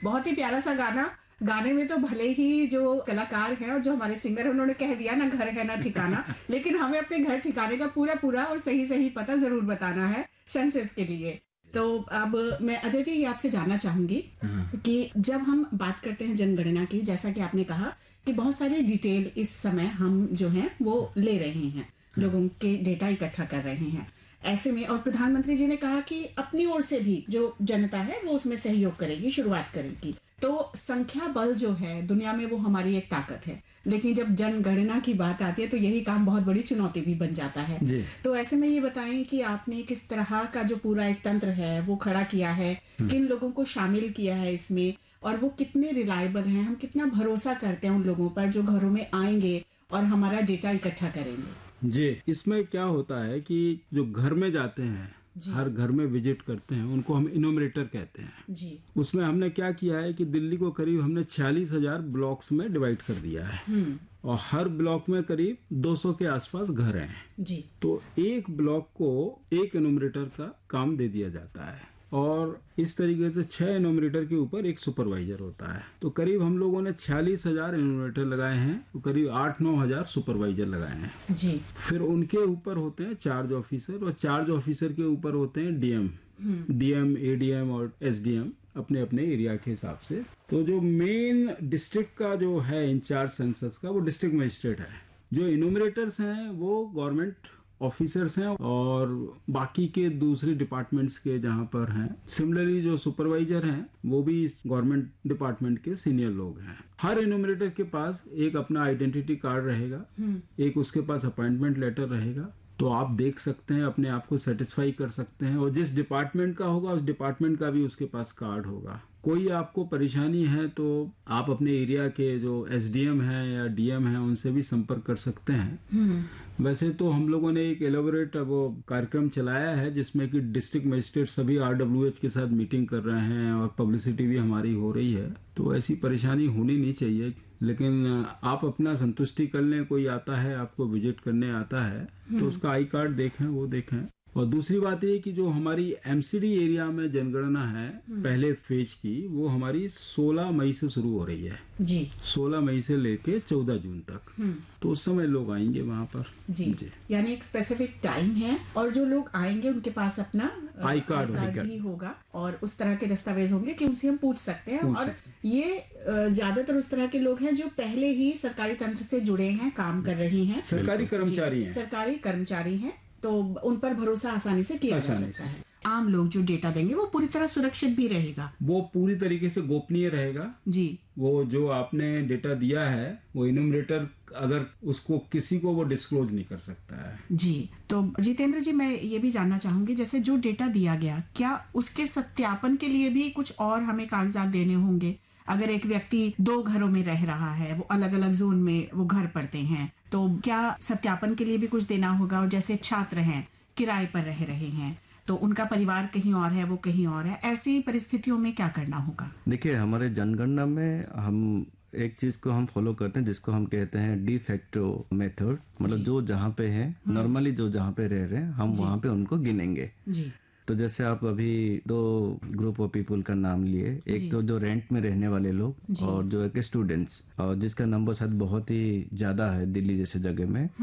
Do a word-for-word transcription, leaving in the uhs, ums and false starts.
बहुत ही प्यारा सा गाना। गाने में तो भले ही जो कलाकार हैं और जो हमारे सिंगर हैं उन्होंने कह दिया ना घर है ना ठिकाना, लेकिन हमें अपने घर ठिकाने का पूरा पूरा और सही सही पता जरूर बताना है सेंसस के लिए। तो अब मैं अजय जी ये आपसे जानना चाहूंगी कि जब हम बात करते हैं जनगणना की, जैसा कि आपने कहा कि बहुत सारी डिटेल इस समय हम जो हैं वो ले रहे हैं, लोगों के डेटा इकट्ठा कर रहे हैं। ऐसे में और प्रधानमंत्री जी ने कहा कि अपनी ओर से भी जो जनता है वो उसमें सहयोग करेगी, शुरुआत करेगी। तो संख्या बल जो है दुनिया में वो हमारी एक ताकत है, लेकिन जब जनगणना की बात आती है तो यही काम बहुत बड़ी चुनौती भी बन जाता है। तो ऐसे में ये बताएं कि आपने किस तरह का जो पूरा एक तंत्र है वो खड़ा किया है, किन लोगों को शामिल किया है इसमें, और वो कितने रिलायबल हैं, हम कितना भरोसा करते हैं उन लोगों पर जो घरों में आएंगे और हमारा डेटा इकट्ठा करेंगे। जी, इसमें क्या होता है कि जो घर में जाते हैं, हर घर में विजिट करते हैं, उनको हम इनोमरेटर कहते हैं जी। उसमें हमने क्या किया है कि दिल्ली को करीब हमने छियालीस हजार ब्लॉक्स में डिवाइड कर दिया है और हर ब्लॉक में करीब दो सौ के आसपास घर हैं जी। तो एक ब्लॉक को एक इनोमरेटर का काम दे दिया जाता है और इस तरीके से छह इनोमरेटर के ऊपर एक सुपरवाइजर होता है। तो करीब हम लोगों ने छियालीस हजार इनोमरेटर लगाए हैं, तो करीब आठ नौ हजार सुपरवाइजर लगाए हैं जी। फिर उनके ऊपर होते हैं चार्ज ऑफिसर और चार्ज ऑफिसर के ऊपर होते हैं डीएम, डीएम, एडीएम और एसडीएम अपने अपने एरिया के हिसाब से। तो जो मेन डिस्ट्रिक्ट का जो है इंचार्ज सेंसस का वो डिस्ट्रिक्ट मजिस्ट्रेट है। जो इनोमरेटर्स हैं वो गवर्नमेंट ऑफिसर्स हैं और बाकी के दूसरे डिपार्टमेंट्स के जहां पर हैं। सिमिलरली जो सुपरवाइजर हैं वो भी गवर्नमेंट डिपार्टमेंट के सीनियर लोग हैं। हर इनोमरेटर के पास एक अपना आइडेंटिटी कार्ड रहेगा, एक उसके पास अपॉइंटमेंट लेटर रहेगा। तो आप देख सकते हैं, अपने आप को सेटिस्फाई कर सकते हैं और जिस डिपार्टमेंट का होगा उस डिपार्टमेंट का भी उसके पास कार्ड होगा। कोई आपको परेशानी है तो आप अपने एरिया के जो एसडीएम हैं या डीएम हैं उनसे भी संपर्क कर सकते हैं। वैसे तो हम लोगों ने एक एलोबरेट वो कार्यक्रम चलाया है जिसमें कि डिस्ट्रिक्ट मजिस्ट्रेट सभी आरडब्ल्यूएच के साथ मीटिंग कर रहे हैं और पब्लिसिटी भी हमारी हो रही है। तो ऐसी परेशानी होनी नहीं चाहिए, लेकिन आप अपना संतुष्टि कर लें। कोई आता है आपको विजिट करने आता है तो उसका आई कार्ड देखें, वो देखें। और दूसरी बात ये कि जो हमारी एमसीडी एरिया में जनगणना है पहले फेज की, वो हमारी सोलह मई से शुरू हो रही है जी। सोलह मई से लेके चौदह जून तक। तो उस समय लोग आएंगे वहाँ पर जी, जी। यानी एक स्पेसिफिक टाइम है और जो लोग आएंगे उनके पास अपना आई कार्ड, कार्ड भी होगा और उस तरह के दस्तावेज होंगे कि उनसे हम पूछ सकते हैं। और ये ज्यादातर उस तरह के लोग हैं जो पहले ही सरकारी तंत्र से जुड़े हैं, काम कर रहे हैं, सरकारी कर्मचारी हैं सरकारी कर्मचारी हैं, तो उन पर भरोसा आसानी से किया जा सकता है। आम लोग जो डेटा देंगे वो पूरी तरह सुरक्षित भी रहेगा, वो पूरी तरीके से गोपनीय रहेगा जी। वो जो आपने डेटा दिया है वो इनोमरेटर अगर उसको किसी को वो डिस्क्लोज नहीं कर सकता है जी। तो जितेंद्र जी मैं ये भी जानना चाहूंगी, जैसे जो डेटा दिया गया क्या उसके सत्यापन के लिए भी कुछ और हमें कागजात देने होंगे? अगर एक व्यक्ति दो घरों में रह रहा है, वो अलग अलग जोन में वो घर पड़ते हैं, तो क्या सत्यापन के लिए भी कुछ देना होगा? और जैसे छात्र हैं, किराए पर रह रहे हैं, तो उनका परिवार कहीं और है, वो कहीं और है, ऐसी परिस्थितियों में क्या करना होगा? देखिए, हमारे जनगणना में हम एक चीज को हम फॉलो करते हैं जिसको हम कहते हैं डी फैक्टो मेथड। मतलब जो जहाँ पे है नॉर्मली जो जहाँ पे रह रहे हैं हम वहाँ पे उनको गिनेंगे जी। तो जैसे आप अभी दो ग्रुप ऑफ पीपल का नाम लिए, एक तो जो रेंट में रहने वाले लोग और जो एक स्टूडेंट्स, और जिसका नंबर शायद बहुत ही ज्यादा है दिल्ली जैसे जगह में।